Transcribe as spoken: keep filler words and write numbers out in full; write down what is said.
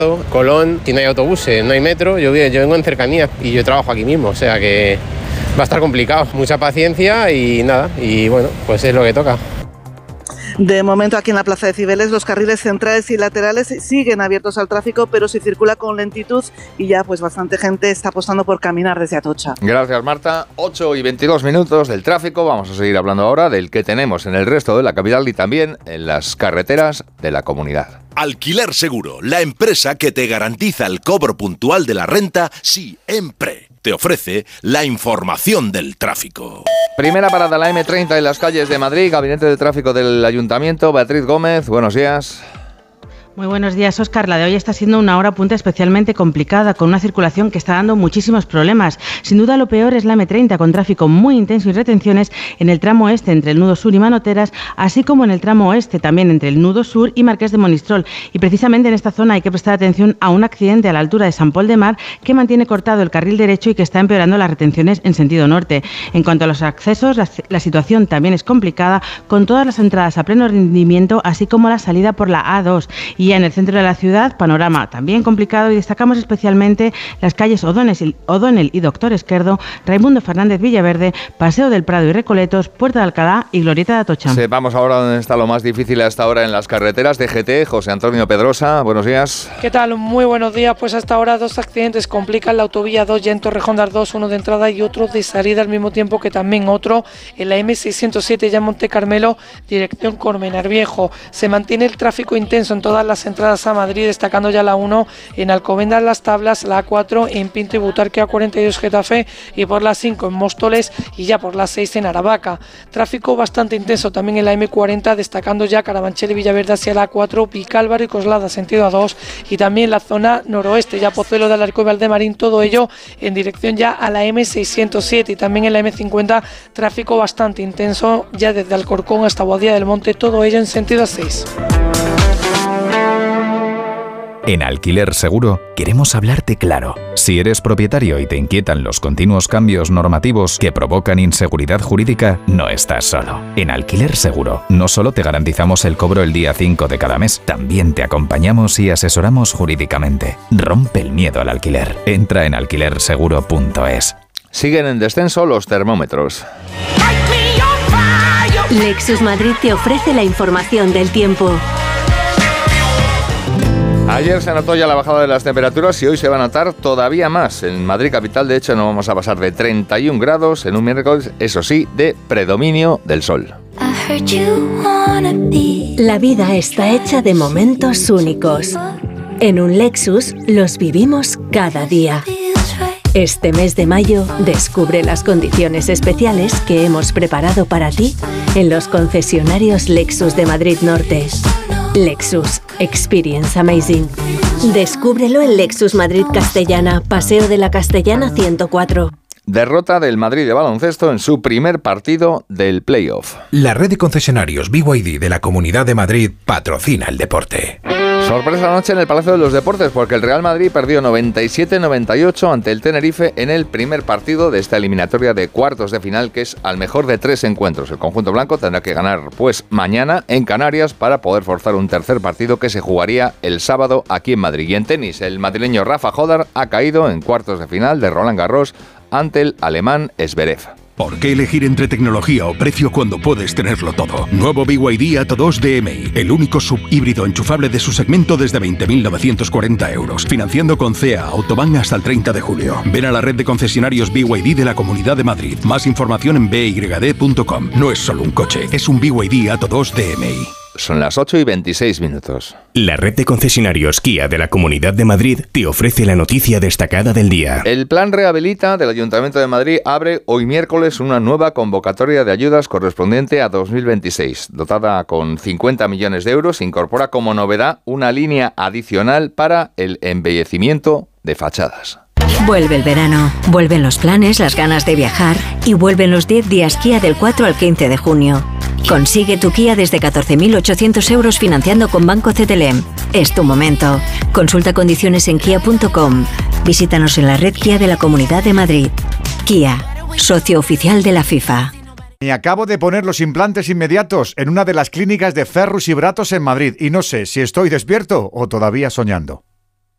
Colón, si no hay autobuses, no hay metro, yo, yo vengo en cercanía y yo trabajo aquí mismo, o sea que va a estar complicado. Mucha paciencia y nada, y bueno, pues es lo que toca. De momento aquí en la Plaza de Cibeles los carriles centrales y laterales siguen abiertos al tráfico, pero se circula con lentitud y ya pues bastante gente está apostando por caminar desde Atocha. Gracias, Marta. ocho y veintidós minutos del tráfico. Vamos a seguir hablando ahora del que tenemos en el resto de la capital y también en las carreteras de la comunidad. Alquiler Seguro, la empresa que te garantiza el cobro puntual de la renta siempre. Te ofrece la información del tráfico. Primera parada, la eme treinta en las calles de Madrid. Gabinete de Tráfico del Ayuntamiento. Beatriz Gómez, buenos días. Muy buenos días, Óscar. La de hoy está siendo una hora punta especialmente complicada, con una circulación que está dando muchísimos problemas. Sin duda lo peor es la eme treinta, con tráfico muy intenso y retenciones en el tramo este entre el nudo sur y Manoteras, así como en el tramo oeste también entre el nudo sur y Marqués de Monistrol. Y precisamente en esta zona hay que prestar atención a un accidente a la altura de San Pol de Mar que mantiene cortado el carril derecho y que está empeorando las retenciones en sentido norte. En cuanto a los accesos, la, la situación también es complicada, con todas las entradas a pleno rendimiento, así como la salida por la A dos. Y ya en el centro de la ciudad, panorama también complicado, y destacamos especialmente las calles O'Donnell y Doctor Esquerdo, Raimundo Fernández Villaverde, Paseo del Prado y Recoletos, Puerta de Alcalá y Glorieta de Atocha. Sí, vamos ahora donde está lo más difícil hasta ahora en las carreteras. D G T, José Antonio Pedrosa, buenos días. ¿Qué tal? Muy buenos días. Pues hasta ahora dos accidentes complican la autovía dos ya en Torrejón de Ardoz, uno de entrada y otro de salida, al mismo tiempo que también otro en la eme seiscientos siete ya en Monte Carmelo, dirección Colmenar Viejo. Se mantiene el tráfico intenso en todas las entradas a Madrid, destacando ya la uno en Alcobendas Las Tablas, la A cuatro en Pinto y Butarque, A cuarenta y dos Getafe y por la cinco en Móstoles y ya por la seis en Aravaca. Tráfico bastante intenso también en la eme cuarenta, destacando ya Carabanchel y Villaverde hacia la A cuatro, Vicálvaro y Coslada sentido A dos y también la zona noroeste, ya Pozuelo de Alarcón y Valdemarín, todo ello en dirección ya a la eme seiscientos siete y también en la eme cincuenta tráfico bastante intenso ya desde Alcorcón hasta Boadilla del Monte, todo ello en sentido A seis. En Alquiler Seguro queremos hablarte claro. Si eres propietario y te inquietan los continuos cambios normativos que provocan inseguridad jurídica, no estás solo. En Alquiler Seguro no solo te garantizamos el cobro el día cinco de cada mes, también te acompañamos y asesoramos jurídicamente. Rompe el miedo al alquiler. Entra en alquiler seguro punto es. Siguen en descenso los termómetros. Lexus Madrid te ofrece la información del tiempo. Ayer se notó ya la bajada de las temperaturas y hoy se va a notar todavía más. En Madrid capital, de hecho, no vamos a pasar de treinta y un grados en un miércoles, eso sí, de predominio del sol. La vida está hecha de momentos únicos. En un Lexus los vivimos cada día. Este mes de mayo descubre las condiciones especiales que hemos preparado para ti en los concesionarios Lexus de Madrid Norte. Lexus Experience Amazing. Descúbrelo en Lexus Madrid Castellana, Paseo de la Castellana ciento cuatro. Derrota del Madrid de baloncesto en su primer partido del playoff. La red de concesionarios B Y D de la Comunidad de Madrid patrocina el deporte. Sorpresa anoche en el Palacio de los Deportes porque el Real Madrid perdió noventa y siete a noventa y ocho ante el Tenerife en el primer partido de esta eliminatoria de cuartos de final, que es al mejor de tres encuentros. El conjunto blanco tendrá que ganar pues mañana en Canarias para poder forzar un tercer partido que se jugaría el sábado aquí en Madrid. Y en tenis, el madrileño Rafa Jodar ha caído en cuartos de final de Roland Garros ante el alemán Zverev. ¿Por qué elegir entre tecnología o precio cuando puedes tenerlo todo? Nuevo B Y D Atto dos D M I, el único subhíbrido enchufable de su segmento desde veinte mil novecientos cuarenta euros. Financiando con C E A Autobahn hasta el treinta de julio. Ven a la red de concesionarios B Y D de la Comunidad de Madrid. Más información en b y d punto com. No es solo un coche, es un B Y D Atto dos D M I. Son las ocho y veintiséis minutos. La red de concesionarios Kia de la Comunidad de Madrid te ofrece la noticia destacada del día. El Plan Rehabilita del Ayuntamiento de Madrid abre hoy miércoles una nueva convocatoria de ayudas correspondiente a dos mil veintiséis. Dotada con cincuenta millones de euros, incorpora como novedad una línea adicional para el embellecimiento de fachadas. Vuelve el verano, vuelven los planes, las ganas de viajar y vuelven los diez días Kia del cuatro al quince de junio. Consigue tu Kia desde catorce mil ochocientos euros financiando con Banco C T L M. Es tu momento. Consulta condiciones en kia punto com. Visítanos en la red Kia de la Comunidad de Madrid. Kia, socio oficial de la FIFA. Me acabo de poner los implantes inmediatos en una de las clínicas de Ferrus y Bratos en Madrid y no sé si estoy despierto o todavía soñando.